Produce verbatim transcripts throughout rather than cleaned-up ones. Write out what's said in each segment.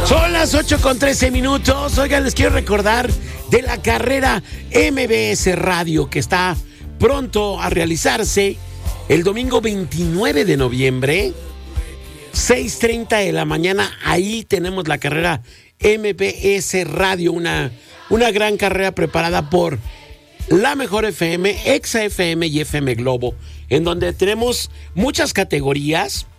Son las ocho con trece minutos. Oigan, les quiero recordar de la carrera M B S Radio que está pronto a realizarse el domingo veintinueve de noviembre, seis treinta de la mañana. Ahí tenemos la carrera M B S Radio, una, una gran carrera preparada por La Mejor F M, Exa F M y F M Globo, en donde tenemos muchas categorías.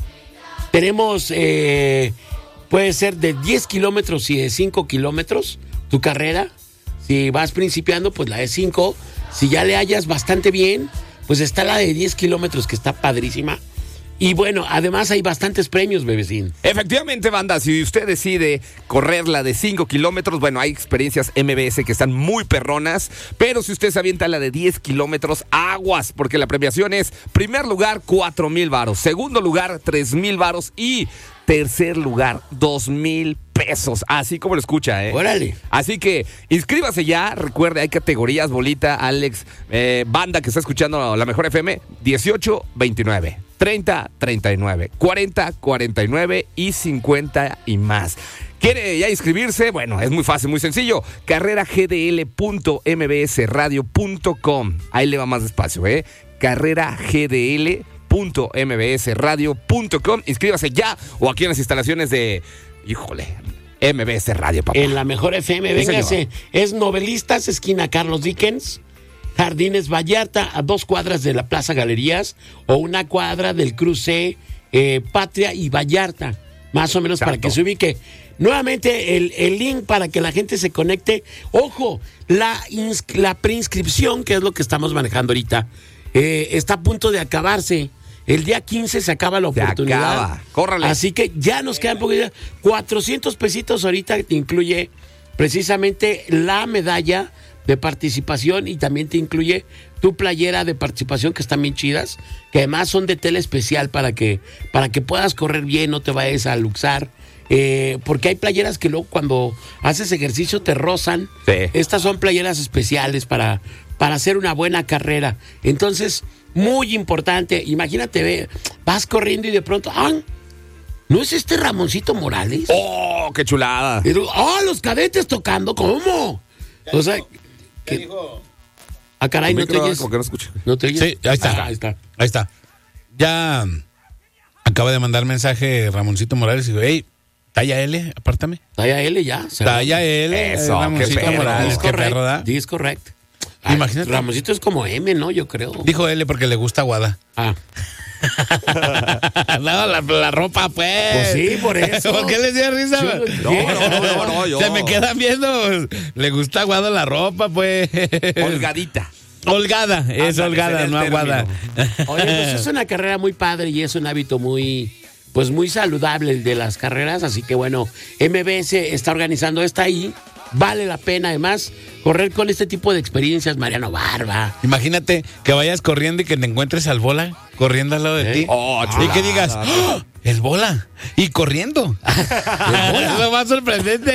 Tenemos, eh, puede ser de diez kilómetros y de cinco kilómetros tu carrera. Si vas principiando, pues la de cinco. Si ya le hallas bastante bien, pues está la de diez kilómetros, que está padrísima. Y bueno, además hay bastantes premios, bebecín. Efectivamente, banda, si usted decide correr la de cinco kilómetros, bueno, hay experiencias M B S que están muy perronas, pero si usted se avienta la de diez kilómetros, aguas, porque la premiación es primer lugar, cuatro mil varos, segundo lugar, tres mil varos y tercer lugar, dos mil pesos, así como lo escucha, ¿eh? Órale. Así que inscríbase ya, recuerde, hay categorías, bolita, Alex, eh, banda que está escuchando La Mejor F M, dieciocho, veintinueve, treinta, treinta y nueve, cuarenta, cuarenta y nueve y cincuenta y más. ¿Quiere ya inscribirse? Bueno, es muy fácil, muy sencillo. carrera g d l punto m b s radio punto com. Ahí le va más despacio, ¿eh? carrera g d l punto m b s radio punto com. Inscríbase ya o aquí en las instalaciones de, híjole, M B S Radio, papá. En La Mejor F M, Sí, véngase. señor. Es Novelistas, esquina Carlos Dickens, Jardines Vallarta, a dos cuadras de la Plaza Galerías, o una cuadra del cruce eh, Patria y Vallarta, más o menos. Exacto. Para que se ubique. Nuevamente, el, el link para que la gente se conecte. Ojo, la, ins- la preinscripción, que es lo que estamos manejando ahorita, eh, está a punto de acabarse. El día quince se acaba la Se oportunidad. acaba. Córrale. Así que ya nos quedan poquito. cuatrocientos pesitos ahorita, te incluye precisamente la medalla de participación y también te incluye tu playera de participación, que están bien chidas, que además son de tela especial para que, para que puedas correr bien, no te vayas a luxar. Eh, porque hay playeras que luego cuando haces ejercicio te rozan. Sí. Estas son playeras especiales para, para hacer una buena carrera. Entonces, muy importante. Imagínate, ve, vas corriendo y de pronto, ¡ah! ¿No es este Ramoncito Morales? ¡Oh, qué chulada! Y luego, ¡ah, los cadetes tocando! ¿Cómo? O sea, ¿Qué dijo? ah, caray, El no te micro, oyes. como que no escucho. ¿No te oyes? Sí, ahí está. Ah, ahí está. Ahí está. Ya mm, acaba de mandar mensaje Ramoncito Morales y dijo, hey, talla L, apártame. Talla L ya. se Talla L, Eso, eh, Ramoncito qué perro. Morales, Es qué perro, correcto. ¿da? Sí, es correcto. Ah, Imagínate. Ramoncito es como M, ¿no? Yo creo. Dijo L porque le gusta Guada. Ah. No, la, la ropa, pues. Pues sí, por eso. ¿Por qué le dio risa? Sí, No, no, no, no, no, yo. Se me quedan viendo. Le gusta Guada la ropa, pues. Holgadita. Holgada, es Ándale, holgada, sería el no aguada. Oye, pues es una carrera muy padre y es un hábito muy, pues muy saludable el de las carreras. Así que bueno, M B S está organizando esta ahí. Vale la pena además correr con este tipo de experiencias, Mariano Barba. Imagínate que vayas corriendo y que te encuentres al bola corriendo al lado de ¿Eh? ti. Oh, y chulada. que digas, ¡oh! El bola. Y corriendo. Es lo más sorprendente.